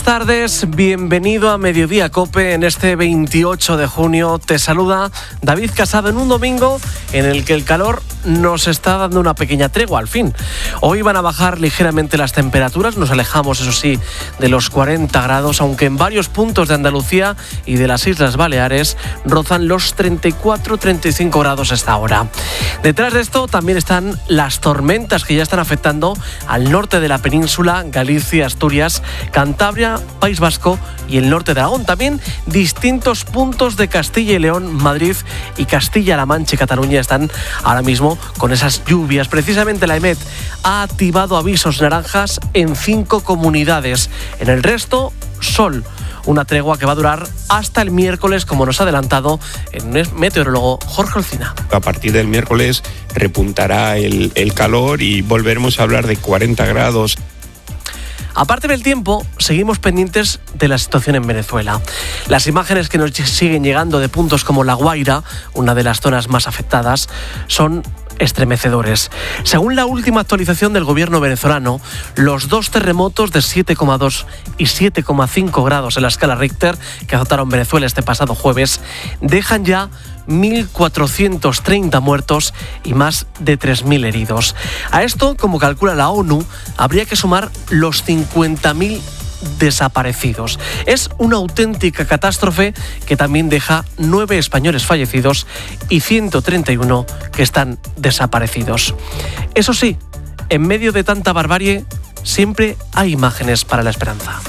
tardes, bienvenido a Mediodía COPE en este 28 de junio. Te saluda David Casado en un domingo en el que el calor nos está dando una pequeña tregua al fin. Hoy van a bajar ligeramente las temperaturas, nos alejamos eso sí de los 40 grados, aunque en varios puntos de Andalucía y de las Islas Baleares rozan los 34-35 grados a esta hora. Detrás de esto también están las tormentas que ya están afectando al norte de la península, Galicia, Asturias, Cantabria, País Vasco y el norte de Aragón. También distintos puntos de Castilla y León, Madrid y Castilla-La Mancha y Cataluña están ahora mismo con esas lluvias. Precisamente la EMET ha activado avisos naranjas en 5 comunidades. En el resto, sol. Una tregua que va a durar hasta el miércoles, como nos ha adelantado el meteorólogo Jorge Olcina. A partir del miércoles repuntará el calor y volveremos a hablar de 40 grados. Aparte del tiempo, seguimos pendientes de la situación en Venezuela. Las imágenes que nos siguen llegando de puntos como La Guaira, una de las zonas más afectadas, son estremecedores. Según la última actualización del gobierno venezolano, los 2 terremotos de 7,2 y 7,5 grados en la escala Richter que azotaron Venezuela este pasado jueves dejan ya 1.430 muertos y más de 3.000 heridos. A esto, como calcula la ONU, habría que sumar los 50.000 desaparecidos. Es una auténtica catástrofe que también deja 9 españoles fallecidos y 131 que están desaparecidos. Eso sí, en medio de tanta barbarie, siempre hay imágenes para la esperanza.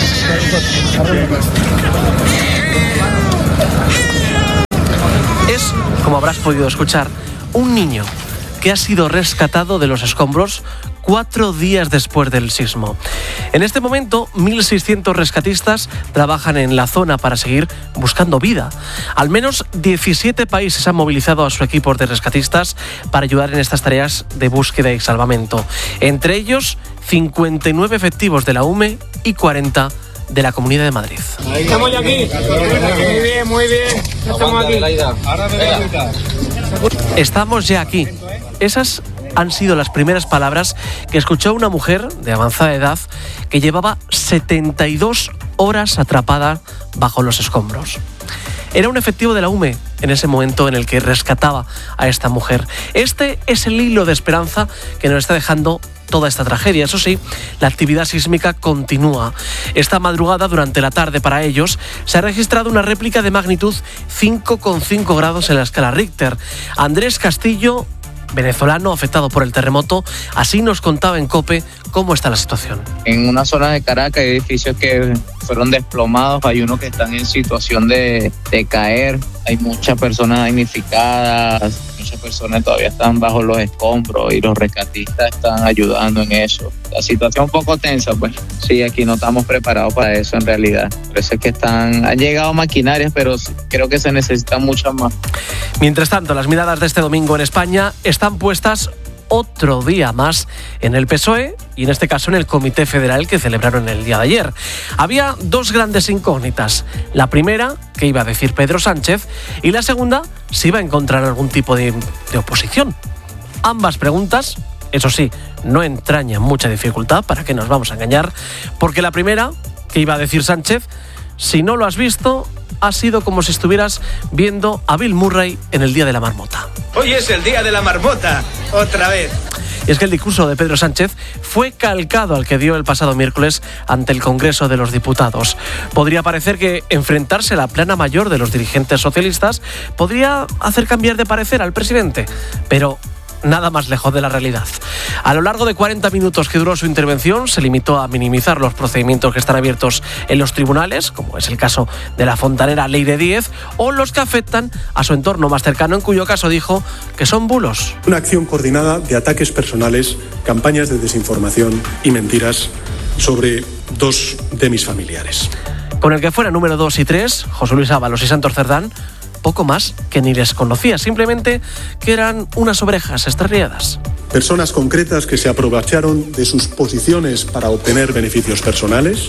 Es, como habrás podido escuchar, un niño que ha sido rescatado de los escombros 4 días después del sismo. En este momento, 1.600 rescatistas trabajan en la zona para seguir buscando vida. Al menos 17 países han movilizado a sus equipos de rescatistas para ayudar en estas tareas de búsqueda y salvamento. Entre ellos, 59 efectivos de la UME y 40 de la Comunidad de Madrid. Estamos ya aquí. Muy bien. Estamos aquí. Estamos ya aquí. Esas han sido las primeras palabras que escuchó una mujer de avanzada edad que llevaba 72 horas atrapada bajo los escombros. Era un efectivo de la UME en ese momento en el que rescataba a esta mujer. Este es el hilo de esperanza que nos está dejando toda esta tragedia. Eso sí, la actividad sísmica continúa. Esta madrugada, durante la tarde para ellos, se ha registrado una réplica de magnitud 5,5 grados en la escala Richter. Andrés Castillo, venezolano afectado por el terremoto, así nos contaba en COPE cómo está la situación. En una zona de Caracas hay edificios que fueron desplomados, hay unos que están en situación de caer, hay muchas personas damnificadas, muchas personas todavía están bajo los escombros y los rescatistas están ayudando en eso. La situación un poco tensa, pues sí, aquí no estamos preparados para eso en realidad. Por eso es que han llegado maquinarias, pero creo que se necesitan muchas más. Mientras tanto, las miradas de este domingo en España están puestas otro día más en el PSOE y en este caso en el Comité Federal que celebraron el día de ayer. Había 2 grandes incógnitas. La primera, ¿qué iba a decir Pedro Sánchez? Y la segunda, si iba a encontrar algún tipo de oposición. Ambas preguntas, eso sí, no entrañan mucha dificultad, para qué nos vamos a engañar, porque la primera, ¿qué iba a decir Sánchez? Si no lo has visto, ha sido como si estuvieras viendo a Bill Murray en el Día de la Marmota. Hoy es el Día de la Marmota, otra vez. Y es que el discurso de Pedro Sánchez fue calcado al que dio el pasado miércoles ante el Congreso de los Diputados. Podría parecer que enfrentarse a la plana mayor de los dirigentes socialistas podría hacer cambiar de parecer al presidente, pero nada más lejos de la realidad. A lo largo de 40 minutos que duró su intervención, se limitó a minimizar los procedimientos que están abiertos en los tribunales, como es el caso de la fontanera Ley de 10, o los que afectan a su entorno más cercano, en cuyo caso dijo que son bulos. Una acción coordinada de ataques personales, campañas de desinformación y mentiras sobre 2 de mis familiares. Con el que fuera número 2 y 3, José Luis Ábalos y Santos Cerdán, poco más que ni les conocía, simplemente que eran unas ovejas estrellas. Personas concretas que se aprovecharon de sus posiciones para obtener beneficios personales.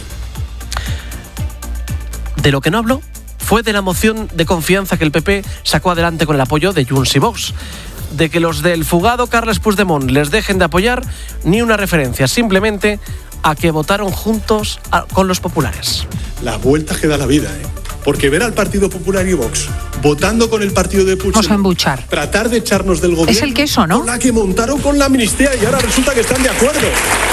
De lo que no habló fue de la moción de confianza que el PP sacó adelante con el apoyo de Junts y Vox. De que los del fugado Carles Puigdemont les dejen de apoyar, ni una referencia, simplemente a que votaron juntos con los populares. Las vueltas que da la vida, Porque ver al Partido Popular y Vox votando con el partido de Puigdemont, vamos a embuchar, tratar de echarnos del gobierno, es el queso, ¿no? Con la que montaron con la amnistía y ahora resulta que están de acuerdo.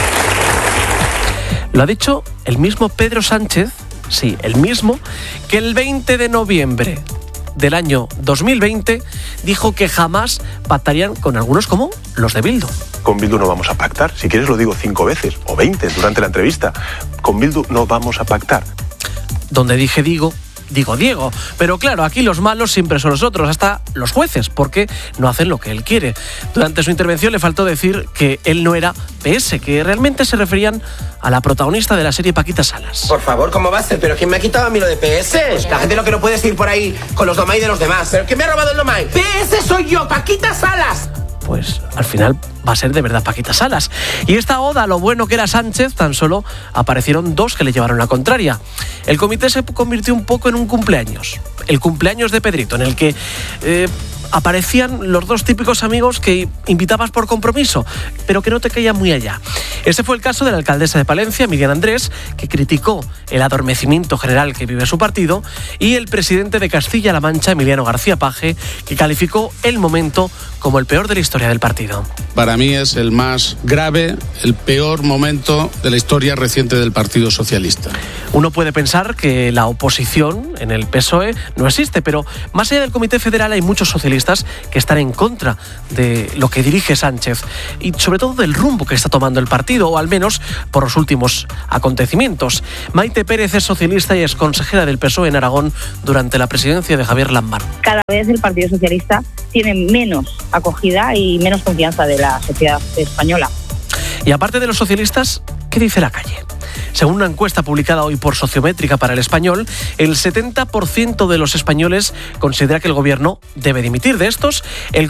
Lo ha dicho el mismo Pedro Sánchez, sí, el mismo, que el 20 de noviembre del año 2020 dijo que jamás pactarían con algunos como los de Bildu. Con Bildu no vamos a pactar. Si quieres lo digo 5 veces o 20 durante la entrevista. Con Bildu no vamos a pactar. Donde dije digo Diego. Pero claro, aquí los malos siempre son los otros, hasta los jueces, porque no hacen lo que él quiere. Durante su intervención le faltó decir que él no era PS, que realmente se referían a la protagonista de la serie Paquita Salas. Por favor, ¿cómo va a ser? ¿Pero quién me ha quitado a mí lo de PS? Pues la gente lo que no puede es ir por ahí con los domai de los demás. ¿Pero quién me ha robado el domai? PS soy yo, Paquita Salas. Pues al final va a ser de verdad Paquita Salas. Y esta oda a lo bueno que era Sánchez, tan solo aparecieron 2 que le llevaron la contraria. El comité se convirtió un poco en un cumpleaños. El cumpleaños de Pedrito, en el que aparecían los 2 típicos amigos que invitabas por compromiso, pero que no te caían muy allá. Ese fue el caso de la alcaldesa de Palencia, Miriam Andrés, que criticó el adormecimiento general que vive su partido, y el presidente de Castilla-La Mancha, Emiliano García Paje, que calificó el momento como el peor de la historia del partido. Para mí es el más grave, el peor momento de la historia reciente del Partido Socialista. Uno puede pensar que la oposición en el PSOE no existe, pero más allá del Comité Federal hay muchos socialistas que están en contra de lo que dirige Sánchez y sobre todo del rumbo que está tomando el partido, o al menos por los últimos acontecimientos. Maite Pérez es socialista y es consejera del PSOE en Aragón durante la presidencia de Javier Lambán. Cada vez el Partido Socialista tiene menos acogida y menos confianza de la sociedad española. Y aparte de los socialistas, ¿qué dice la calle? Según una encuesta publicada hoy por Sociométrica para El Español, el 70% de los españoles considera que el gobierno debe dimitir. De estos, el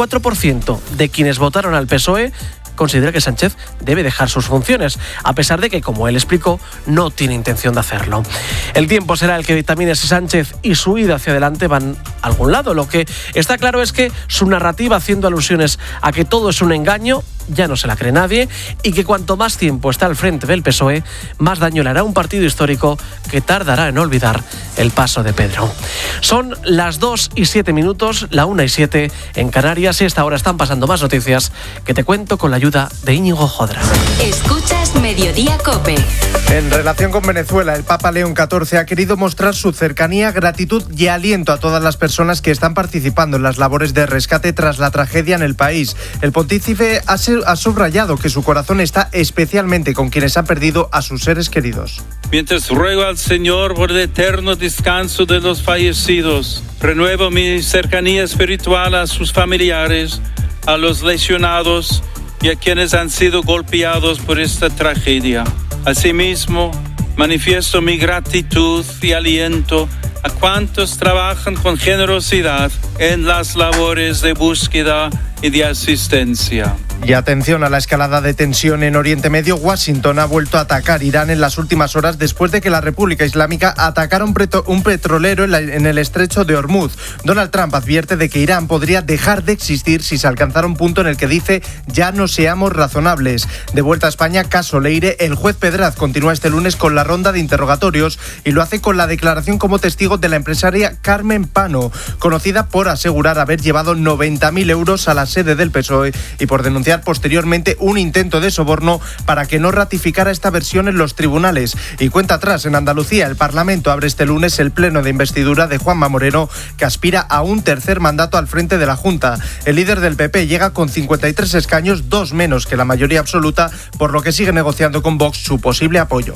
44% de quienes votaron al PSOE considera que Sánchez debe dejar sus funciones, a pesar de que, como él explicó, no tiene intención de hacerlo. El tiempo será el que dictamine si Sánchez y su ida hacia adelante van a algún lado. Lo que está claro es que su narrativa, haciendo alusiones a que todo es un engaño, ya no se la cree nadie, y que cuanto más tiempo está al frente del PSOE, más daño le hará un partido histórico que tardará en olvidar el paso de Pedro. Son las 2:07, la 1:07 en Canarias, y a esta hora están pasando más noticias que te cuento con la ayuda de Íñigo Jodra. Escuchas Mediodía COPE. En relación con Venezuela, el Papa León XIV ha querido mostrar su cercanía, gratitud y aliento a todas las personas que están participando en las labores de rescate tras la tragedia en el país. El pontífice ha subrayado que su corazón está especialmente con quienes han perdido a sus seres queridos. Mientras ruego al Señor por el eterno descanso de los fallecidos, renuevo mi cercanía espiritual a sus familiares, a los lesionados y a quienes han sido golpeados por esta tragedia. Asimismo, manifiesto mi gratitud y aliento a cuantos trabajan con generosidad en las labores de búsqueda y de asistencia. Y atención a la escalada de tensión en Oriente Medio. Washington ha vuelto a atacar Irán en las últimas horas después de que la República Islámica atacara un petrolero en el estrecho de Hormuz. Donald Trump advierte de que Irán podría dejar de existir si se alcanzara un punto en el que dice ya no seamos razonables. De vuelta a España, caso Leire, el juez Pedraz continúa este lunes con la ronda de interrogatorios y lo hace con la declaración como testigo de la empresaria Carmen Pano, conocida por asegurar haber llevado 90.000 euros a la sede del PSOE y por denunciar posteriormente un intento de soborno para que no ratificara esta versión en los tribunales. Y cuenta atrás, en Andalucía, el Parlamento abre este lunes el pleno de investidura de Juanma Moreno, que aspira a un tercer mandato al frente de la Junta. El líder del PP llega con 53 escaños, 2 menos que la mayoría absoluta, por lo que sigue negociando con Vox su posible apoyo.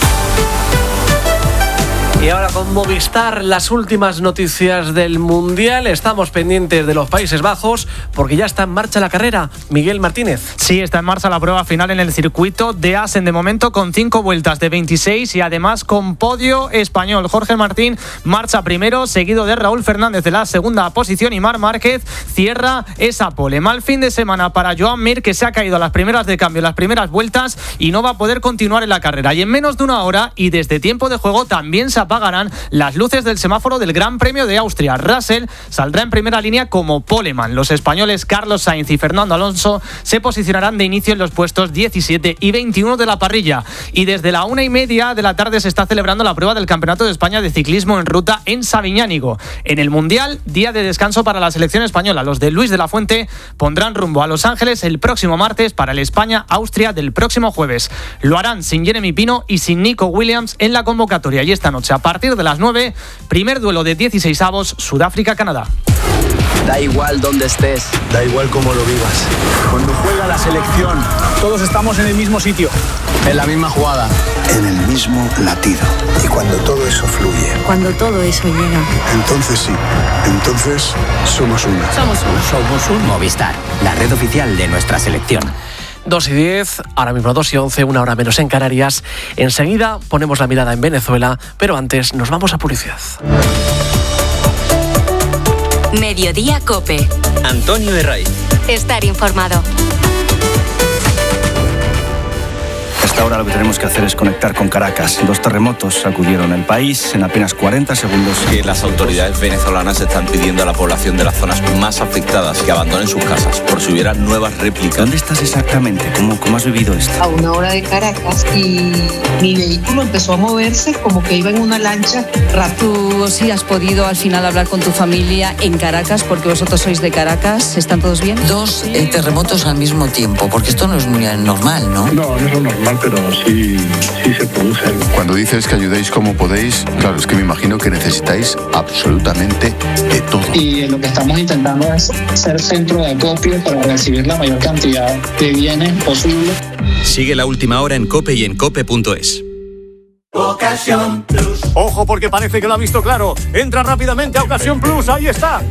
Y ahora con Movistar, las últimas noticias del Mundial. Estamos pendientes de los Países Bajos porque ya está en marcha la carrera. Miguel Martínez. Sí, está en marcha la prueba final en el circuito de Assen, de momento con 5 vueltas de 26 y además con podio español. Jorge Martín marcha primero, seguido de Raúl Fernández de la segunda posición, y Marc Márquez cierra esa pole. Mal fin de semana para Joan Mir, que se ha caído a las primeras de cambio, las primeras vueltas, y no va a poder continuar en la carrera. Y en menos de una hora y desde tiempo de juego también se apaga apagarán las luces del semáforo del Gran Premio de Austria. Russell saldrá en primera línea como poleman. Los españoles Carlos Sainz y Fernando Alonso se posicionarán de inicio en los puestos 17 y 21 de la parrilla. Y desde la 1:30 de la tarde se está celebrando la prueba del Campeonato de España de ciclismo en ruta en Sabiñánigo. En el Mundial, día de descanso para la selección española. Los de Luis de la Fuente pondrán rumbo a Los Ángeles el próximo martes para el España-Austria del próximo jueves. Lo harán sin Jeremy Pino y sin Nico Williams en la convocatoria. Y esta noche, a partir de las 9, primer duelo de 16avos, Sudáfrica-Canadá. Da igual dónde estés, da igual cómo lo vivas. Cuando juega la selección, todos estamos en el mismo sitio, en la misma jugada, en el mismo latido. Y cuando todo eso fluye, cuando todo eso llega, entonces sí, entonces somos uno. Somos un Movistar, la red oficial de nuestra selección. 2:10, ahora mismo 2:11, una hora menos en Canarias. Enseguida ponemos la mirada en Venezuela, pero antes nos vamos a publicidad. Mediodía COPE. Antonio Herraiz. Estar informado. Hasta ahora lo que tenemos que hacer es conectar con Caracas. 2 terremotos sacudieron el país en apenas 40 segundos. Que las autoridades venezolanas están pidiendo a la población de las zonas más afectadas que abandonen sus casas por si hubiera nuevas réplicas. ¿Dónde estás exactamente? ¿Cómo has vivido esto? A 1 hora de Caracas y mi vehículo empezó a moverse como que iba en una lancha rápido. ¿Tú sí has podido al final hablar con tu familia en Caracas porque vosotros sois de Caracas? ¿Están todos bien? 2 terremotos al mismo tiempo, porque esto no es muy normal, ¿no? No es lo normal, pero sí se producen. Cuando dices que ayudéis como podéis, claro, es que me imagino que necesitáis absolutamente de todo. Y lo que estamos intentando es ser centro de acopio para recibir la mayor cantidad de bienes posible. Sigue La Última Hora en COPE y en COPE.es. Ocasión Plus. Ojo, porque parece que lo ha visto claro. Entra rápidamente a Ocasión Plus, ahí está.